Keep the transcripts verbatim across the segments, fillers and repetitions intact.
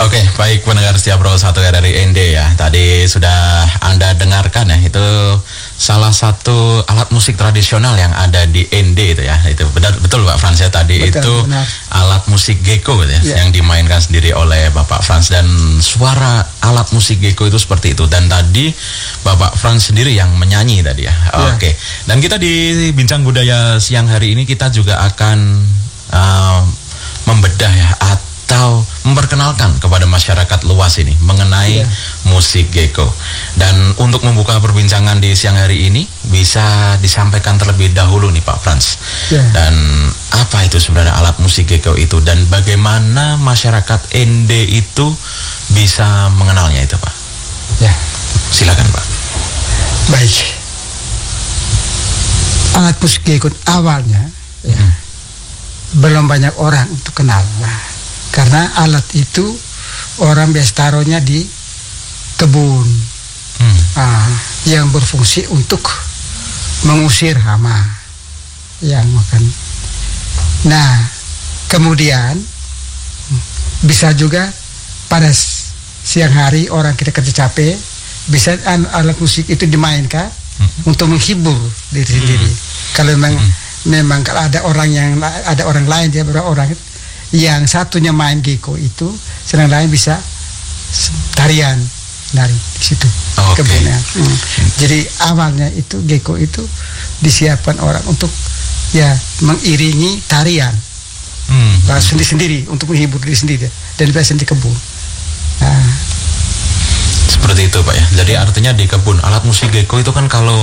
Oke, baik pendengar setia Pro satu R R I N D ya. Tadi sudah Anda dengarkan ya, itu salah satu alat musik tradisional yang ada di N D itu ya. Itu benar betul Pak Frans ya, tadi betul, itu benar. Alat musik gecko gitu ya, yeah. yang dimainkan sendiri oleh Bapak Frans, dan suara alat musik gecko itu seperti itu. Dan tadi Bapak Frans sendiri yang menyanyi tadi ya. Yeah. Oke. Dan kita di Bincang Budaya siang hari ini kita juga akan uh, membedah ya, atau memperkenalkan kepada masyarakat luas ini mengenai yeah. musik gecko. Dan untuk membuka perbincangan di siang hari ini bisa disampaikan terlebih dahulu nih Pak Frans. Yeah. Dan apa itu sebenarnya alat musik gecko itu, dan bagaimana masyarakat N D itu bisa mengenalnya itu Pak? Ya, yeah. Silakan Pak. Baik. Alat musik gecko awalnya ya, hmm. belum banyak orang untuk kenal. Nah, karena alat itu orang biasa taruhnya di kebun, hmm. ah, yang berfungsi untuk mengusir hama yang makan. Nah, kemudian bisa juga pada siang hari orang kita kerja capek, bisa alat musik itu dimainkan hmm. untuk menghibur diri sendiri. Hmm. Kalau memang hmm. memang kalau ada orang yang ada orang lain, dia berapa orang yang satunya main gecko itu, sedang lain bisa tarian dari di situ okay. kebunnya. Hmm. Jadi awalnya itu gecko itu disiapkan orang untuk ya mengiringi tarian hmm. nah, sendiri-sendiri untuk menghibur diri sendiri, dan biasa di kebun. Nah. Seperti itu Pak ya. Jadi artinya di kebun. Alat musik gecko itu kan kalau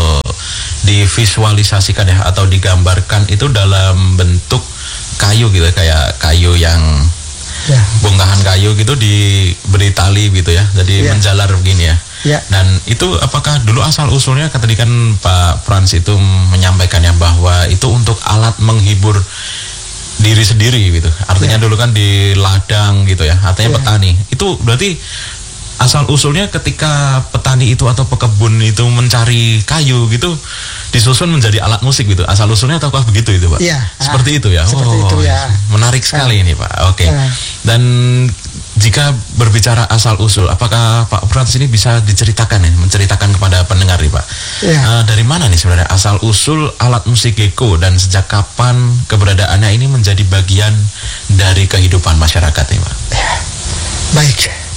divisualisasikan ya, atau digambarkan itu dalam bentuk kayu gitu, kayak kayu yang ya. bongkahan kayu gitu diberi tali gitu ya, jadi ya. menjalar begini ya. ya. Dan itu apakah dulu asal usulnya, tadi kan Pak Frans itu menyampaikannya bahwa itu untuk alat menghibur diri sendiri gitu. Artinya ya. dulu kan di ladang gitu ya, artinya ya. petani. Itu berarti asal usulnya ketika petani itu atau pekebun itu mencari kayu gitu, disusun menjadi alat musik gitu. Asal usulnya ataukah begitu itu Pak? Iya. Seperti itu ya. Seperti oh, itu ya. Menarik sekali ya. ini Pak. Oke. Okay. Ya. Dan jika berbicara asal usul, apakah Pak Frans ini bisa diceritakan ya, menceritakan kepada pendengar nih Pak? Ya. Uh, dari mana nih sebenarnya asal usul alat musik gecko, dan sejak kapan keberadaannya ini menjadi bagian dari kehidupan masyarakat nih Pak? Ya. Baik.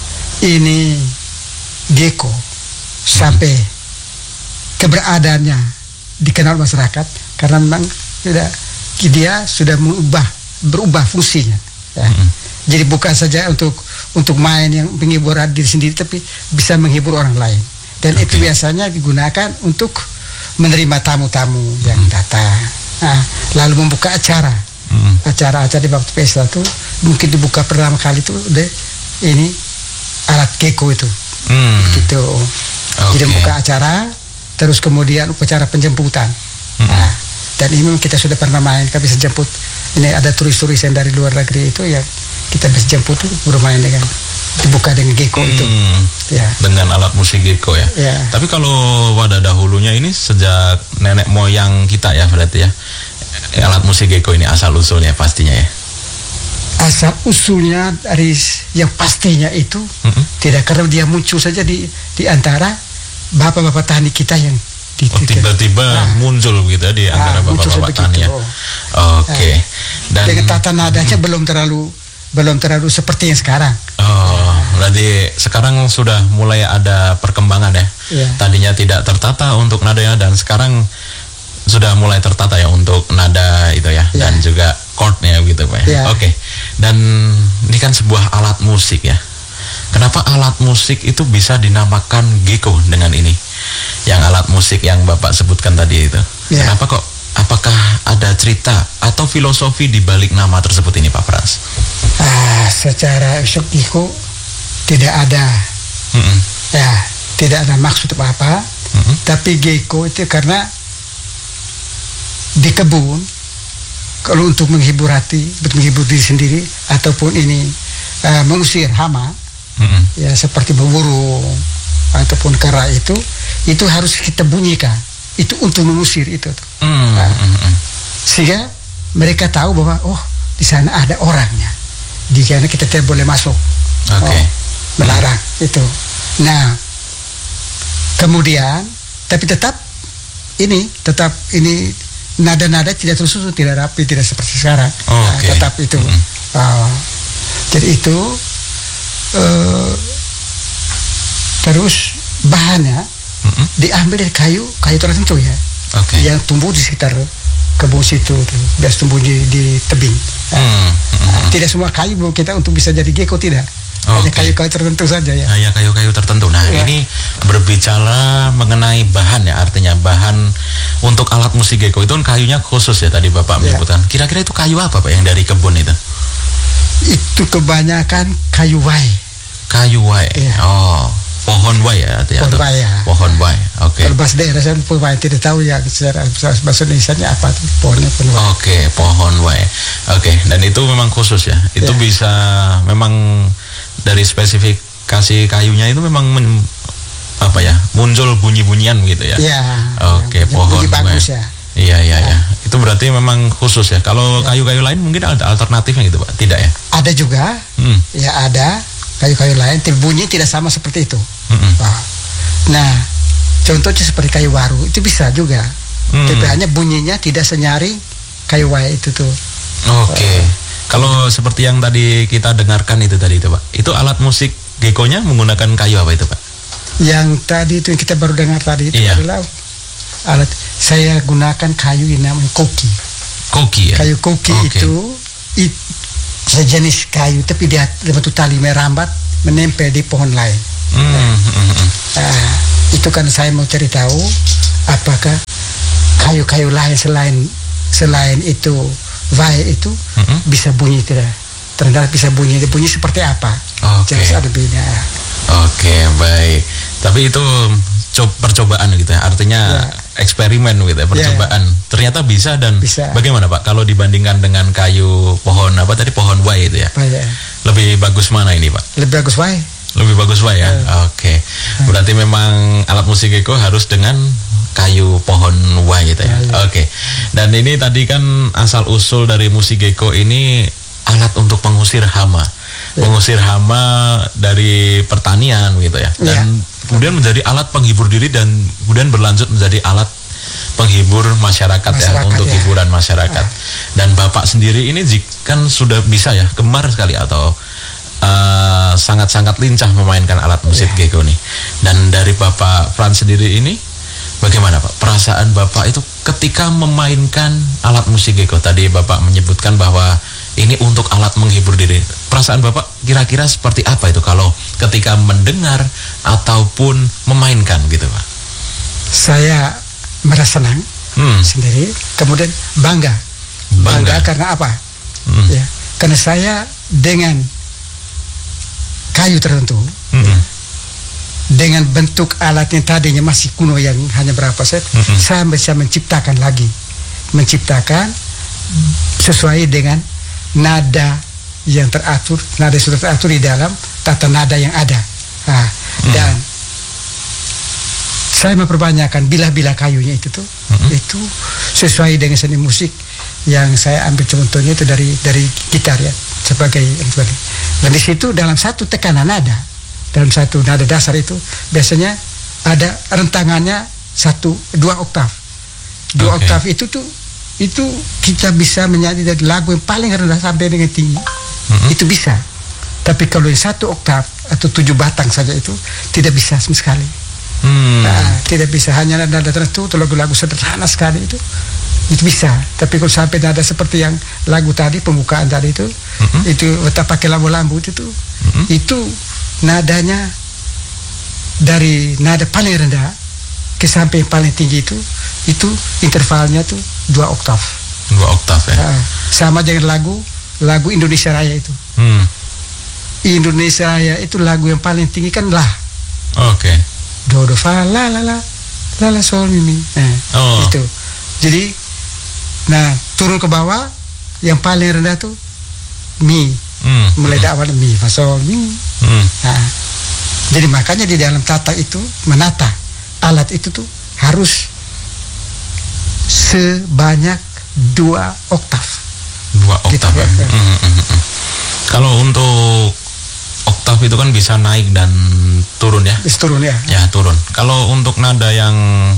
Ini gecko sampai hmm. keberadaannya dikenal masyarakat karena memang tidak, dia sudah mengubah berubah fungsinya ya. hmm. Jadi bukan saja untuk untuk main yang menghibur diri sendiri, tapi bisa menghibur orang lain, dan okay. itu biasanya digunakan untuk menerima tamu-tamu hmm. yang datang, nah, lalu membuka acara hmm. acara-acara di waktu pesta itu mungkin dibuka pertama kali itu deh ini alat gecko itu, hmm. gitu. Okay. Jadi membuka acara, terus kemudian upacara penjemputan. Hmm. Nah, dan ini kita sudah pernah main, kita bisa jemput. Ini ada turis-turis yang dari luar negeri itu yang kita bisa jemput tuh bermain dengan dibuka dengan gecko hmm. itu. Ya. Dengan alat musik gecko ya. ya. Tapi kalau pada dahulunya ini sejak nenek moyang kita ya berarti ya, alat musik gecko ini asal usulnya pastinya ya. Asal usulnya dari yang pastinya itu mm-hmm. tidak karena dia muncul saja di di antara bapak-bapak tani kita yang di, oh, tiba-tiba nah, muncul gitu di antara nah, bapak-bapak tani ya. Oh. Oke. Okay. Dan dengan tata nadanya mm-hmm. belum terlalu belum terlalu seperti yang sekarang. Oh, berarti sekarang sudah mulai ada perkembangan ya. Yeah. Tadinya tidak tertata untuk nadanya, dan sekarang sudah mulai tertata ya untuk nada itu ya, yeah. dan juga chordnya gitu Pak ya. Yeah. Oke. Okay. Dan ini kan sebuah alat musik ya. Kenapa alat musik itu bisa dinamakan gecko dengan ini? Yang alat musik yang Bapak sebutkan tadi itu. Yeah. Kenapa kok? Apakah ada cerita atau filosofi di balik nama tersebut ini Pak Frans? Ah, secara gecko tidak ada. Mm-hmm. Ya, tidak ada maksud apa-apa. Mm-hmm. Tapi gecko itu karena di kebun, kalau untuk menghibur hati, untuk menghibur diri sendiri, ataupun ini uh, mengusir hama, mm-hmm. ya seperti berburu ataupun kera itu, itu harus kita bunyikan. Itu untuk mengusir itu. Mm-hmm. Nah, sehingga mereka tahu bahwa oh di sana ada orangnya, di sana kita tidak boleh masuk. Oke. Okay. Oh, melarang itu. Nah, kemudian tapi tetap ini tetap ini nada-nada tidak tersusun, tidak rapi, tidak seperti sekarang. Oh, nah, okay. Tetap itu. Mm. Oh, jadi itu uh, terus bahannya mm-hmm. diambil dari kayu kayu tertentu ya. Okay. Yang tumbuh di sekitar kebun situ, biasa tumbuh di, di tebing. Mm. Nah, mm. Tidak semua kayu kita untuk bisa jadi gecko, tidak. Hanya okay. kayu-kayu tertentu saja ya. Hanya kayu-kayu tertentu. Nah ya. Ini berbicara mengenai bahan ya, artinya bahan untuk alat musik gecko itu kan kayunya khusus ya tadi Bapak ya. menyebutkan. Kira-kira itu kayu apa Pak yang dari kebun itu? Itu kebanyakan kayu wai. Kayu wai. Ya. Oh, pohon wai ya artinya. Pohon wai ya. Pohon wai. Oke. Okay. Kalau bahasa daerah saya pohon wai tidak tahu ya secara bahasa Indonesianya apa tuh pohonnya pohon wai. Oke, okay, pohon wai. Oke, okay. Dan itu memang khusus ya. Itu ya. Bisa memang dari spesifikasi kayunya itu memang men, apa ya muncul bunyi-bunyian gitu ya. Iya. Oke, okay, pohon bunyi bagus ya. Iya iya ya. Itu berarti memang khusus ya. Kalau ya. kayu-kayu lain mungkin ada alternatifnya gitu Pak? Tidak ya? Ada juga. Hmm. Ya ada kayu-kayu lain. Bunyi tidak sama seperti itu. Hmm. Nah, contohnya seperti kayu waru itu bisa juga. Hmm. Tapi hanya bunyinya tidak senyaring kayu wai itu tuh. Oke. Okay. Uh, Kalau seperti yang tadi kita dengarkan itu tadi itu Pak, itu alat musik gecko-nya menggunakan kayu apa itu Pak? Yang tadi itu yang kita baru dengar tadi itu iya. adalah alat saya gunakan kayu yang namanya koki. Koki ya? Kayu koki okay. itu, itu sejenis kayu tapi dia bentuk tali merambat menempel di pohon lain. Mm, nah, mm, mm. Nah, itu kan saya mau cari tahu apakah kayu-kayu lain selain selain itu vai itu mm-hmm. bisa bunyi tidak? Ternyata bisa bunyi, bunyi seperti apa? Okay. Jelas ada beda. Oke, okay, baik. Tapi itu co- percobaan gitu ya, artinya ya. eksperimen gitu ya, percobaan. Ya, ya. Ternyata bisa dan bisa. Bagaimana Pak? Kalau dibandingkan dengan kayu pohon apa tadi pohon wai itu ya? ya. Lebih bagus mana ini Pak? Lebih bagus wai. Lebih bagus wai ya. ya. Oke. Okay. Berarti memang alat musik gecko harus dengan kayu pohon wai gitu ya. ya, ya. Oke. Okay. Dan ini tadi kan asal usul dari musik gecko ini alat untuk mengusir hama. Ya. Mengusir hama dari pertanian gitu ya. Dan ya. kemudian menjadi alat penghibur diri dan kemudian berlanjut menjadi alat penghibur masyarakat, masyarakat ya untuk ya. hiburan masyarakat. Ya. Dan Bapak sendiri ini kan sudah bisa ya, gemar sekali atau uh, sangat-sangat lincah memainkan alat musik ya. gecko nih. Dan dari Bapak Frans sendiri ini bagaimana Pak perasaan Bapak itu ketika memainkan alat musik gecko? Tadi Bapak menyebutkan bahwa ini untuk alat menghibur diri. Perasaan Bapak kira-kira seperti apa itu kalau ketika mendengar ataupun memainkan gitu Pak? Saya merasa senang hmm. sendiri, kemudian bangga. Bangga, bangga karena apa? Hmm. Ya, karena saya dengan kayu tertentu, hmm. dengan bentuk alat yang tadinya masih kuno yang hanya berapa set, mm-hmm. saya bisa menciptakan lagi, menciptakan sesuai dengan nada yang teratur, nada yang sudah teratur di dalam tata nada yang ada. Nah, mm. Dan saya memperbanyakkan bilah-bilah kayunya itu tuh, mm-hmm. itu sesuai dengan seni musik yang saya ambil contohnya itu dari dari gitar ya sebagai sebagai. Dan di situ dalam satu tekanan nada. Dalam satu nada dasar itu biasanya ada rentangannya satu dua oktav. Dua okay. oktav itu tuh itu kita bisa menyanyi dari lagu yang paling rendah sampai dengan tinggi. Mm-hmm. Itu bisa. Tapi kalau yang satu oktav atau tujuh batang saja itu tidak bisa sama sekali. Mm. Nah, tidak bisa, hanya nada tertentu atau lagu-lagu sederhana sekali itu itu bisa. Tapi kalau sampai nada seperti yang lagu tadi pembukaan tadi itu, mm-hmm. itu kita pakai lambu-lambu itu tuh, mm-hmm. itu nadanya dari nada paling rendah ke sampai yang paling tinggi itu itu intervalnya tuh dua oktav. Dua oktav ya. Nah, sama dengan lagu lagu Indonesia Raya itu. Hmm. Indonesia Raya itu lagu yang paling tinggi kan lah. Oke. Okay. Do do fa la la la la la sol mi. Nah, oh. itu. Jadi nah turun ke bawah yang paling rendah tuh mi. Hmm. Mulai dari awal mi fa sol mi. Hmm. Nah, jadi makanya di dalam tata itu menata alat itu tuh harus sebanyak dua oktav. Dua oktav. Gitu, ya. hmm, hmm, hmm. Kalau untuk oktav itu kan bisa naik dan turun ya. Bisa turun ya. Ya turun. Kalau untuk nada yang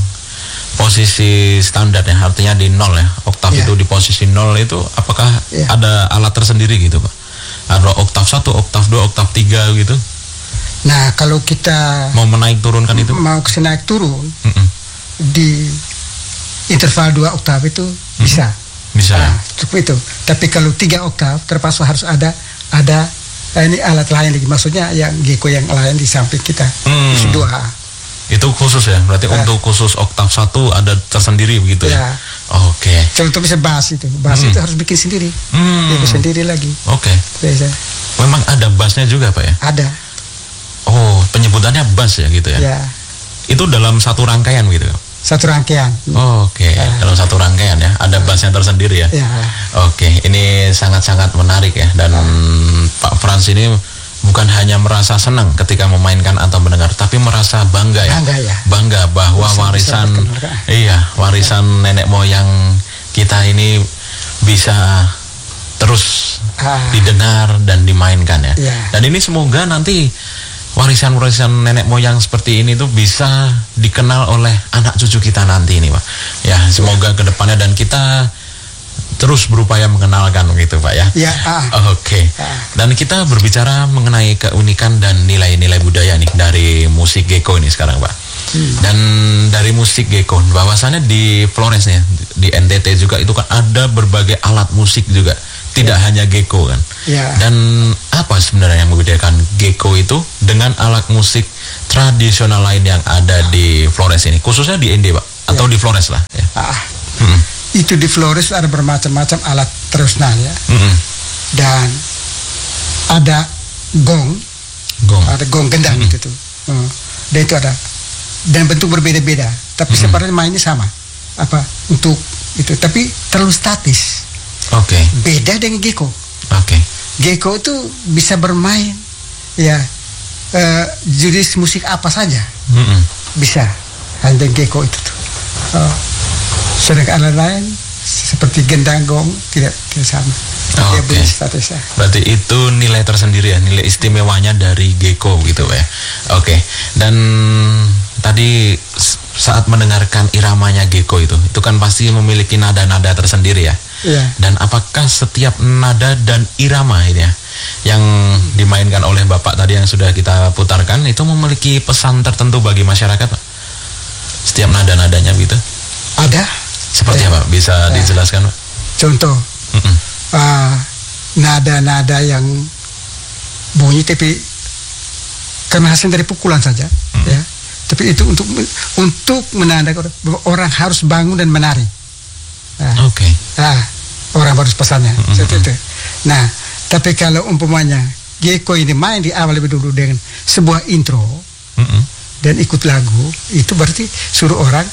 posisi standar ya, artinya di nol ya, oktav Ya. itu di posisi nol itu, apakah Ya. ada alat tersendiri gitu Pak? Ada oktav satu, oktav dua, oktav tiga gitu? Nah kalau kita Mau menaik turunkan itu? mau ke naik turun Mm-mm. di interval dua oktav itu bisa. Bisa ya? Nah, cukup itu. Tapi kalau tiga oktav terpaksa harus ada ada eh, ini alat lain lagi. Maksudnya yang geko yang lain di samping kita. Hmm. Itu dua. Itu khusus ya? Berarti Ya. untuk khusus oktav satu ada tersendiri begitu ya? Ya. Oke. Contoh bisa bass itu. Bass Hmm. itu harus bikin sendiri. Hmm. Bikin sendiri lagi. Oke. Biasa. Memang ada bassnya juga Pak ya? Ada. Oh, penyebutannya bass ya gitu ya? Ya. Itu dalam satu rangkaian gitu? Satu rangkaian. Oh, Oke, Ya. dalam satu rangkaian ya, ada bassnya tersendiri ya? Ya. Oke, ini sangat-sangat menarik ya. Dan Pak Frans ini bukan hanya merasa senang ketika memainkan atau mendengar, tapi merasa bangga ya. Bangga ya. Bangga bahwa Bisa- bisa warisan, perkenalkan. iya, warisan nenek moyang kita ini bisa terus Ah. didengar dan dimainkan ya. Ya. Dan ini semoga nanti warisan-warisan nenek moyang seperti ini tuh bisa dikenal oleh anak cucu kita nanti ini Pak. Ya, semoga kedepannya dan kita terus berupaya mengenalkan gitu Pak ya. Ya. Ah. Oke. Ah. Dan kita berbicara mengenai keunikan dan nilai-nilai budaya nih dari musik geko ini sekarang Pak. Dan dari musik geko, bahwasannya di Flores nih, di N T T juga itu kan ada berbagai alat musik juga, tidak hanya geko kan. Ya. Dan apa sebenarnya yang membedakan geko itu dengan alat musik tradisional lain yang ada di Flores ini, khususnya di N D Pak, atau Ya. di Flores lah ya. Ah. Mm-mm. Itu di Flores ada bermacam-macam alat tradisional ya. Mm-mm. Dan ada gong, Gong. ada gong gendang Mm-mm. itu tuh. Hmm. Dan itu ada dan bentuk berbeda-beda, tapi Mm-mm. sebenarnya mainnya sama. Apa untuk itu, tapi terlalu statis. Oke. Beda dengan geko. Oke. Geko itu bisa bermain ya eh, jenis musik apa saja Mm-mm. bisa. Hanya geko itu tuh. Oh. Sedangkan alat lain seperti gendang gong tidak tidak sama. Oh, Dia oke. punya status ya. Berarti itu nilai tersendiri ya, nilai istimewanya dari geko gitu ya. Oke. Dan tadi s- saat mendengarkan iramanya geko itu, itu kan pasti memiliki nada-nada tersendiri ya. Iya. Dan apakah setiap nada dan irama ini ya yang dimainkan oleh Bapak tadi yang sudah kita putarkan itu memiliki pesan tertentu bagi masyarakat Pak? Setiap nada-nadanya gitu. Ada Seperti Ya. apa? Bisa Ya. dijelaskan Pak? contoh Mm-mm. ah, nada-nada yang bunyi tapi karena hasil dari pukulan saja ya. Tapi itu untuk untuk menandakan bahwa orang harus bangun dan menari. Nah, Oke. ah, orang harus pesannya Mm-mm. seperti itu. Nah, tapi kalau umpamanya geko ini main di awal lebih dulu dengan sebuah intro Mm-mm. dan ikut lagu, itu berarti suruh orang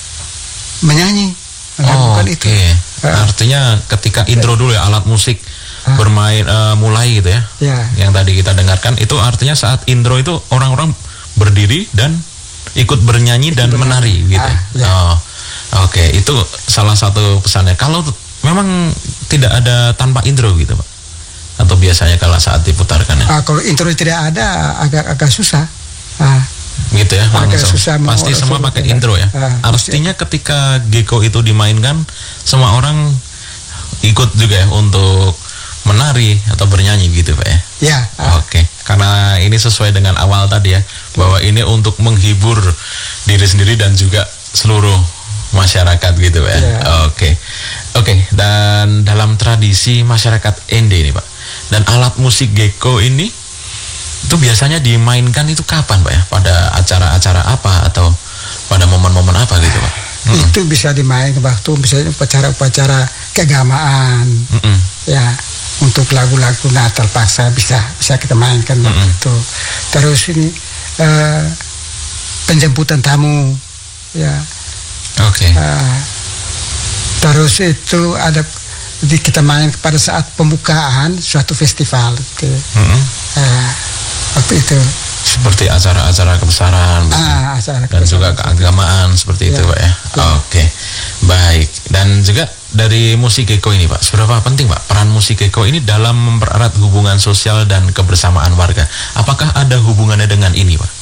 menyanyi Oh, melakukan oke. itu. Ah. Artinya ketika intro dulu ya alat musik Ah. bermain eh, mulai gitu ya. Ya. Yang tadi kita dengarkan itu artinya saat intro itu orang-orang berdiri dan ikut bernyanyi dan bernyanyi. menari gitu. Ah, ya. Oh. Oke, itu salah satu pesannya. Kalau t- memang tidak ada tanpa intro gitu, Pak. Atau biasanya kalau saat diputarkan ya. Ah, kalau intro tidak ada agak agak susah. Ah, Gitu ya, agak langsung. susah mau Pasti semua suruh pakai tidak. intro ya. Ah, Artinya ketika geko itu dimainkan, semua orang ikut juga ya untuk menari atau bernyanyi gitu Pak ya. ya. Ah, Oke, karena ini sesuai dengan awal tadi ya, bahwa ini untuk menghibur diri sendiri dan juga seluruh masyarakat gitu Pak ya. Ya. Oke, oke. Dan dalam tradisi masyarakat N D ini Pak, dan alat musik geko ini itu biasanya dimainkan itu kapan Pak ya? Pada acara-acara apa atau pada momen-momen apa gitu Pak? Mm-mm. Itu bisa dimainkan waktu misalnya upacara-upacara keagamaan. Mm-mm. Ya, untuk lagu-lagu Natal paksa bisa bisa kita mainkan waktu Mm-mm. itu. Terus ini eh, penjemputan tamu, ya. Oke. eh, terus itu ada di kita main pada saat pembukaan suatu festival. Gitu. Mm-mm. Eh, waktu itu. Seperti acara-acara kebesaran gitu. Ah, acara Dan juga kebesaran. keagamaan seperti itu Ya. Pak ya. Ya. Oke. Baik. Dan juga dari musik Geko ini Pak, seberapa penting Pak peran musik Geko ini dalam mempererat hubungan sosial dan kebersamaan warga? Apakah ada hubungannya dengan ini Pak?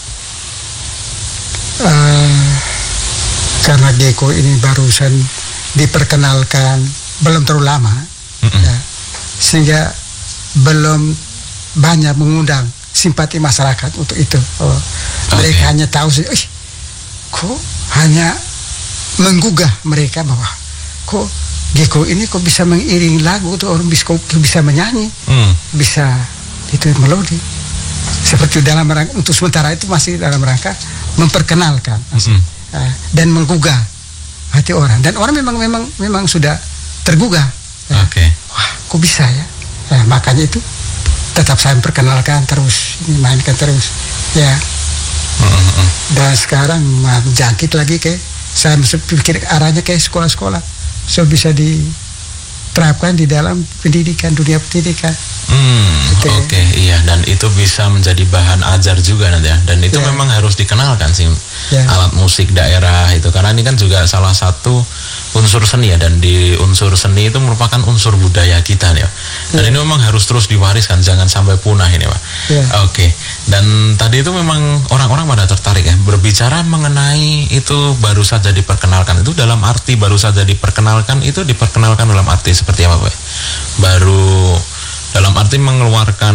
Uh, karena Geko ini barusan diperkenalkan belum terlalu lama, mm-mm. ya, sehingga belum banyak mengundang simpati masyarakat untuk itu. Oh, okay. Mereka hanya tahu sih, kok hanya menggugah mereka bahwa kok Geko ini kok bisa mengiring lagu tuh, orang bisa bisa menyanyi, mm. bisa itu melodi. Seperti dalam rangka, untuk sementara itu masih dalam rangka memperkenalkan, mm-hmm. uh, dan menggugah hati orang, dan orang memang memang memang sudah tergugah. Ya. Oke. Okay. Wah, kok bisa ya? Nah, makanya itu tetap saya perkenalkan terus, mainkan terus, ya. Mm-hmm. Dan sekarang jangkit lagi ke, saya pikir arahnya ke sekolah-sekolah, so bisa diterapkan di dalam pendidikan, dunia pendidikan. Hmm, Oke, okay, iya, dan itu bisa menjadi bahan ajar juga nanti ya, dan itu yeah. memang harus dikenalkan sih yeah. alat musik daerah itu, karena ini kan juga salah satu unsur seni ya, dan di unsur seni itu merupakan unsur budaya kita ya, dan yeah. ini memang harus terus diwariskan, jangan sampai punah ini Pak. Yeah. Oke, okay. Dan tadi itu memang orang-orang pada tertarik ya, berbicara mengenai itu baru saja diperkenalkan, itu dalam arti baru saja diperkenalkan itu diperkenalkan dalam arti seperti apa Pak? Baru dalam arti mengeluarkan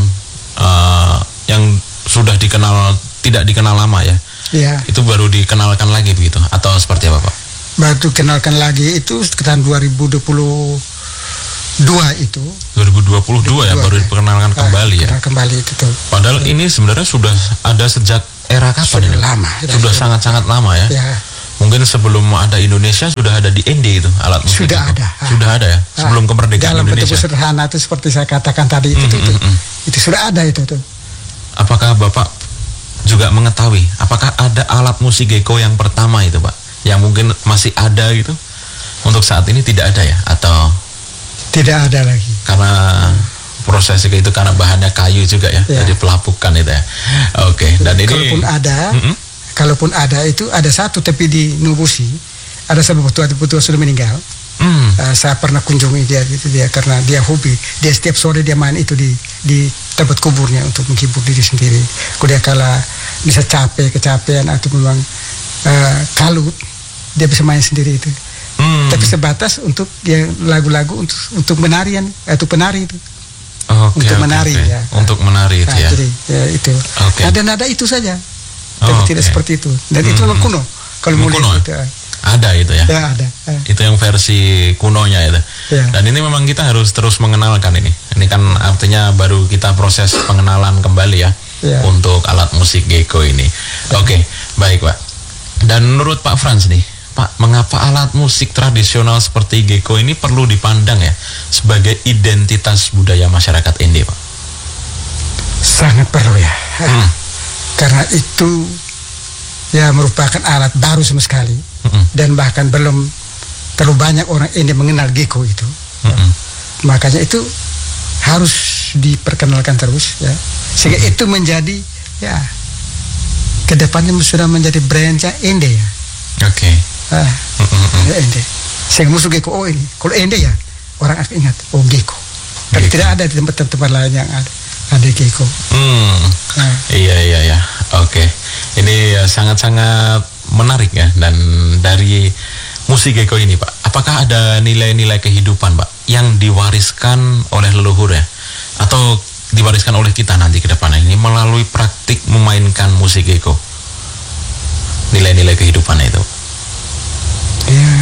uh, yang sudah dikenal, tidak dikenal lama ya, ya, itu baru dikenalkan lagi begitu, atau seperti apa Pak? Baru dikenalkan lagi itu sekitar dua ribu dua puluh dua itu. dua ribu dua puluh dua ya, baru diperkenalkan ah, kembali ya. Kembali itu tuh. Padahal ya. Ini sebenarnya sudah ada sejak era kapan? Sudah ini? lama. Sudah sangat-sangat lama ya. Ya. Mungkin sebelum ada Indonesia sudah ada di N D itu alat musik. Sudah itu. ada. Sudah ada ya. Sebelum kemerdekaan dalam Indonesia. Dalam bentuk sederhana itu seperti saya katakan tadi itu, mm, itu, mm, mm. itu sudah ada itu tuh. Apakah Bapak juga mengetahui apakah ada alat musik Geko yang pertama itu Pak, yang mungkin masih ada gitu? Untuk saat ini tidak ada ya, atau tidak ada lagi? Karena prosesnya itu karena bahannya kayu juga ya, ya. Jadi pelapukan itu ya. Oke, okay. Dan ini kalaupun ada, mm-hmm. kalaupun ada itu ada satu, tapi di Nubusi ada sebuah betul-betul sudah meninggal. Mm. Uh, saya pernah kunjungi dia gitu, dia karena dia hobi, dia setiap sore dia main itu di di tempat kuburnya untuk menghibur diri sendiri. Kalau dia kala bisa capek, kecapean atau memang uh, kalut, dia bisa main sendiri itu. Mm. Tapi sebatas untuk dia lagu-lagu untuk untuk menarian atau penari itu. Oh, okay, untuk okay, menari okay. ya. Untuk menari itu nah, ya. Jadi ya, itu. Okay. Nada-nada itu saja. Tapi oh, tidak okay. seperti itu. Dan mm. itu memang kuno. Kalau mau lihat itu. Ada itu ya. Ya ada. Ya. Itu yang versi kunonya itu. Ya. Dan ini memang kita harus terus mengenalkan ini. Ini kan artinya baru kita proses pengenalan kembali ya, ya. Untuk alat musik Geko ini. Ya. Oke, okay, baik Pak. Dan menurut Pak Frans nih, Pak, mengapa alat musik tradisional seperti Geko ini perlu dipandang ya sebagai identitas budaya masyarakat N D, Pak? Sangat perlu ya. Hmm. Karena itu ya merupakan alat baru sama sekali, mm-mm. dan bahkan belum terlalu banyak orang ini mengenal Geko itu. Mm-mm. Makanya itu harus diperkenalkan terus ya, sehingga mm-hmm. itu menjadi ya kedepannya sudah menjadi brandnya N D ya. Oke. Okay. Ah, ya N D. Sehingga musuh Geko, oh ini kalau N D ya orang akan ingat oh Geko. Tapi Geko. Tidak ada di tempat-tempat lain yang ada ada Geko. Hmm. Nah. Iya iya iya. Oke. Okay. Ini ya, sangat-sangat menarik ya, dan dari musik Geko ini Pak, apakah ada nilai-nilai kehidupan Pak yang diwariskan oleh leluhur ya, atau diwariskan oleh kita nanti ke depan ini melalui praktik memainkan musik Geko? Nilai-nilai kehidupan itu? Ya,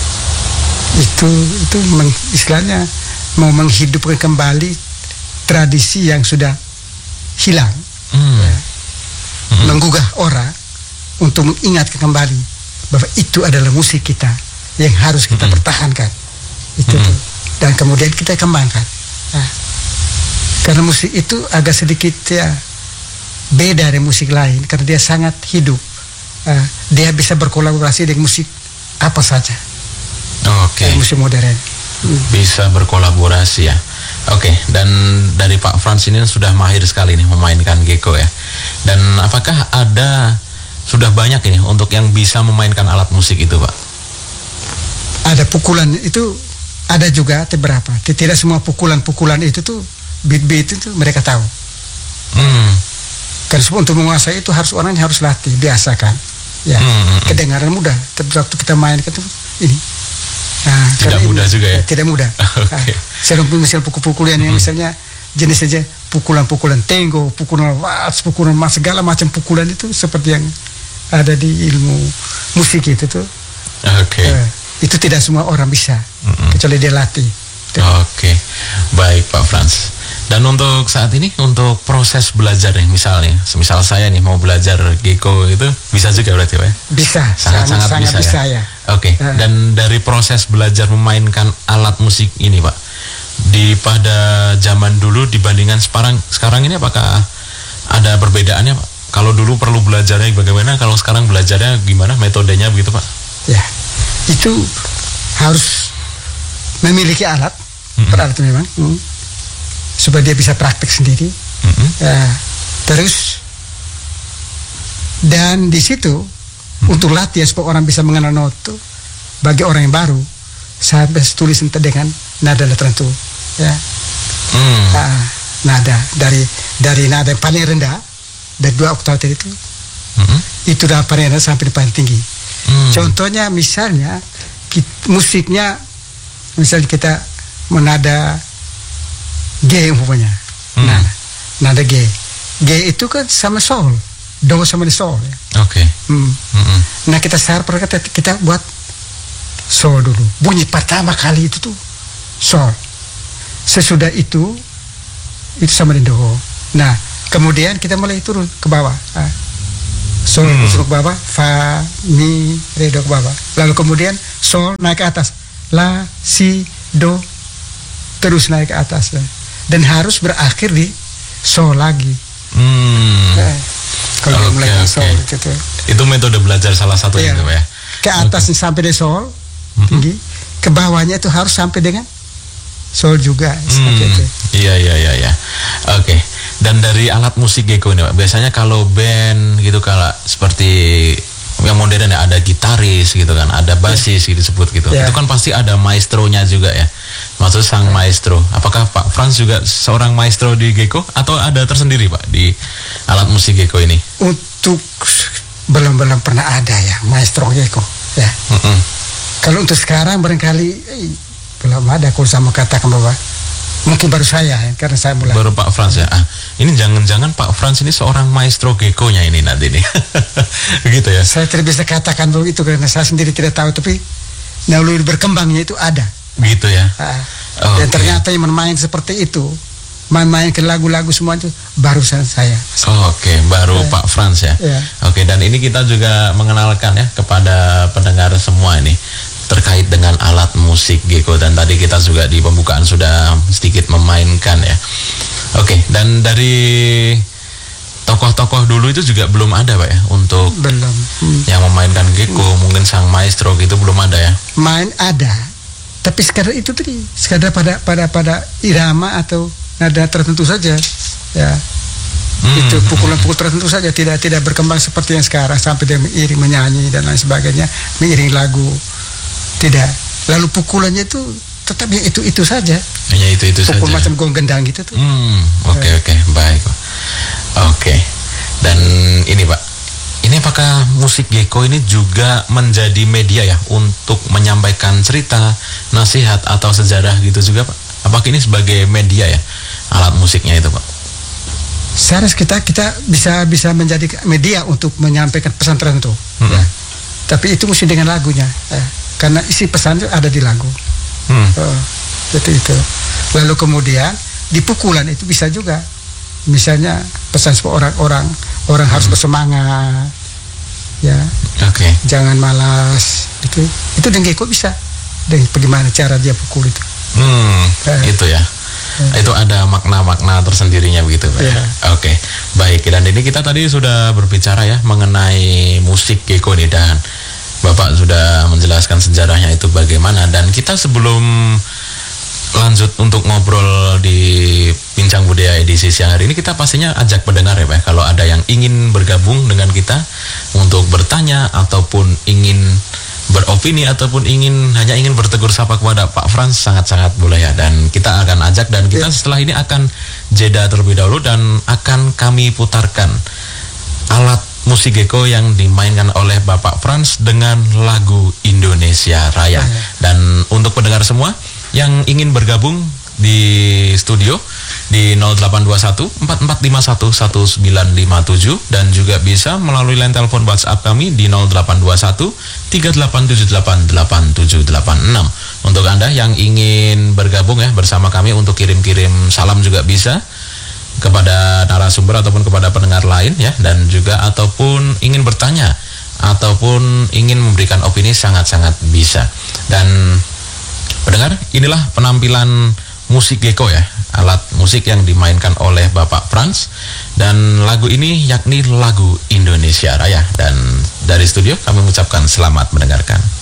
itu itu meng, istilahnya mau menghidupkan kembali tradisi yang sudah hilang. Hmm. Ya. Hmm. Menggugah orang untuk mengingatkan kembali bahwa itu adalah musik kita yang harus kita hmm. pertahankan itu hmm. tuh. Dan kemudian kita kembangkan. Nah, karena musik itu agak sedikit ya beda dari musik lain karena dia sangat hidup. Uh, dia bisa berkolaborasi dengan musik apa saja. Oke. Okay. Musik modern. Hmm. Bisa berkolaborasi ya. Oke, okay, dan dari Pak Frans ini sudah mahir sekali nih memainkan Geko ya. Dan apakah ada sudah banyak ini untuk yang bisa memainkan alat musik itu Pak? ada pukulan itu, ada juga beberapa. Tidak semua pukulan-pukulan itu tuh beat-beat itu mereka tahu. Hmm. Karena untuk menguasai itu harus orangnya harus latih, biasakan. Ya, Hmm. kedengaran mudah. Tapi waktu kita main itu ini. Nah, tidak mudah ini, juga ya. Tidak mudah. Oke. Okay. Nah, misal pukul-pukulan yang Hmm. misalnya jenis saja pukulan-pukulan tenggo, pukulan wals, pukulan mas, segala macam pukulan itu seperti yang ada di ilmu musik itu tuh. Oke. Okay. Uh, itu tidak semua orang bisa, mm-mm. kecuali dia latih. Oke, okay. Baik Pak Frans. Dan untuk saat ini, untuk proses belajar nih, misalnya, semisal saya nih mau belajar Gecko itu bisa juga berarti Pak? Bisa, sangat-sangat bisa, bisa ya. ya. Oke. Okay. Uh. Dan dari proses belajar memainkan alat musik ini Pak, di pada zaman dulu dibandingkan sekarang, sekarang ini apakah ada perbedaannya Pak? Kalau dulu perlu belajarnya bagaimana, kalau sekarang belajarnya gimana, metodenya begitu Pak? Ya, itu harus memiliki alat, mm-hmm. peralatan memang, mm, supaya dia bisa praktek sendiri. Mm-hmm. Ya, terus dan di situ mm-hmm. untuk latihan supaya orang bisa mengenal note, bagi orang yang baru, saya harus tulis dengan nada tertentu, ya, mm. nah, nada dari dari nada yang paling rendah dari dua oktav itu, mm-hmm. itu dari paling rendah sampai paling tinggi. Mm. Contohnya misalnya kita, musiknya misalnya kita menada G umpamanya, hmm. nah, nada G, G itu kan sama sol, do sama di sol. Ya. Oke. Okay. Hmm. Hmm. Nah kita sekarang kita, kita buat sol dulu, bunyi pertama kali itu tuh sol, sesudah itu itu sama di do. Nah kemudian kita mulai turun ke bawah, nah, sol hmm. turun ke bawah, fa, mi, re, do ke bawah, lalu kemudian sol naik ke atas. La, si, do, terus naik ke atas, dan harus berakhir di sol lagi. Hmm. Nah, kalau okay, mulai okay. sol gitu. Itu metode belajar salah satu ya. Itu ya. Ke atas okay. sampai di sol mm-hmm. tinggi, ke bawahnya itu harus sampai dengan sol juga. Hmm. Itu. Iya iya iya ya. Oke. Okay. Dan dari alat musik Gecko ini Pak, biasanya kalau band gitu kalau seperti yang modern ya, ada gitaris gitu kan, ada basis gitu disebut gitu. Yeah. Itu kan pasti ada maestronya juga ya. Maksud sang yeah. maestro. Apakah Pak Frans juga seorang maestro di Gecko atau ada tersendiri Pak di alat musik Gecko ini? Untuk belum belum pernah ada ya maestro Gecko ya. Mm-hmm. Kalau untuk sekarang barangkali eh, belum ada. Kalau saya mau katakan bahwa mungkin baru saya ya, karena saya mulai. Baru Pak Frans ya. Ah, ini jangan-jangan Pak Frans ini seorang maestro Gecko-nya ini nanti nih. Begitu ya. Saya tidak bisa katakan bahwa itu karena saya sendiri tidak tahu, tapi melalui berkembangnya itu ada. Gitu ya. Ah, okay. Dan ternyata yang main seperti itu, main-main ke lagu-lagu semua itu baru saya. Oh, Oke, okay. baru yeah. Pak Frans ya. Yeah. Oke, okay. Dan ini kita juga mengenalkan ya kepada pendengar semua ini terkait dengan alat musik Gecko, dan tadi kita juga di pembukaan sudah sedikit memainkan ya. Oke, dan dari tokoh-tokoh dulu itu juga belum ada Pak ya untuk belum hmm. yang memainkan Gecko, hmm. mungkin sang maestro gitu belum ada ya. Main ada, tapi sekadar itu tadi, sekadar pada pada pada irama atau nada tertentu saja ya. Hmm. Itu pukulan-pukul tertentu saja, tidak tidak berkembang seperti yang sekarang sampai dia mengiring, menyanyi dan lain sebagainya, mengiring lagu. Tidak. Lalu pukulannya itu tetap ya itu itu saja. Hanya itu itu Pukul saja. Macam gong gendang gitu tuh. Hmm, oke okay, oke, okay. Baik. Oke. Okay. Dan ini Pak, ini apakah musik Gecko ini juga menjadi media ya untuk menyampaikan cerita, nasihat atau sejarah gitu juga Pak? Apakah ini sebagai media ya alat musiknya itu Pak? Seharusnya kita kita bisa bisa menjadi media untuk menyampaikan pesan tertentu. Hmm. Ya. Tapi itu mesti dengan lagunya. Ya. Karena isi pesan itu ada di lagu. Hmm. Oh, itu itu. Lalu kemudian di pukulan itu bisa juga, misalnya pesan supaya orang-orang orang hmm. harus bersemangat, ya. Oke. Okay. Jangan malas. Itu itu dengan Gecko bisa. Dan bagaimana cara dia pukul itu? Hmm. Eh. Itu ya. Eh. Itu ada makna-makna tersendirinya begitu Pak. Yeah. Oke. Okay. Baik. Dan ini kita tadi sudah berbicara ya mengenai musik Gecko ini, dan Bapak sudah menjelaskan sejarahnya itu bagaimana, dan kita sebelum lanjut untuk ngobrol di Bincang Budaya edisi siang hari ini, kita pastinya ajak pendengar ya Pak, kalau ada yang ingin bergabung dengan kita untuk bertanya ataupun ingin beropini ataupun ingin hanya ingin bertegur sapa kepada Pak Frans, sangat-sangat boleh ya. Dan kita akan ajak dan kita setelah ini akan jeda terlebih dahulu dan akan kami putarkan alat musik Geko yang dimainkan oleh Bapak Frans dengan lagu Indonesia Raya. Dan untuk pendengar semua yang ingin bergabung di studio di nol delapan dua satu empat empat lima satu satu sembilan lima tujuh dan juga bisa melalui line telepon WhatsApp kami di nol delapan dua satu tiga delapan tujuh delapan delapan tujuh delapan enam. Untuk Anda yang ingin bergabung ya bersama kami untuk kirim-kirim salam juga bisa kepada narasumber ataupun kepada pendengar lain ya, dan juga ataupun ingin bertanya ataupun ingin memberikan opini sangat-sangat bisa. Dan pendengar, inilah penampilan musik Geko ya, alat musik yang dimainkan oleh Bapak Frans, dan lagu ini yakni lagu Indonesia Raya. Dan dari studio kami mengucapkan selamat mendengarkan.